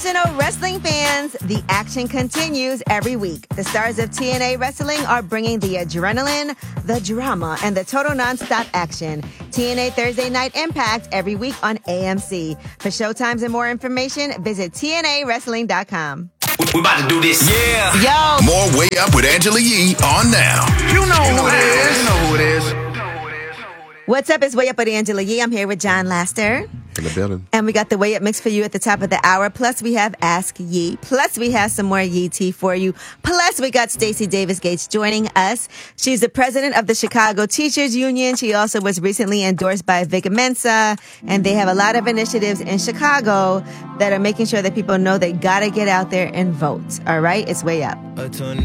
Professional wrestling fans, the action continues every week. The stars of TNA Wrestling are bringing the adrenaline, the drama, and the total nonstop action. TNA Thursday Night Impact every week on AMC. For showtimes and more information, visit TNAWrestling.com. We about to do this. Yeah. Yo. More Way Up with Angela Yee on now. You know who it is. You know who it is. What's up? It's Way Up with Angela Yee. I'm here with John Laster. In the building. And we got the Way Up mix for you at the top of the hour. Plus, we have Ask Yee. Plus, we have some more Yee tea for you. Plus, we got Stacey Davis Gates joining us. She's the president of the Chicago Teachers Union. She also was recently endorsed by Vic Mensa. And they have a lot of initiatives in Chicago that are making sure that people know they got to get out there and vote. All right? It's Way Up.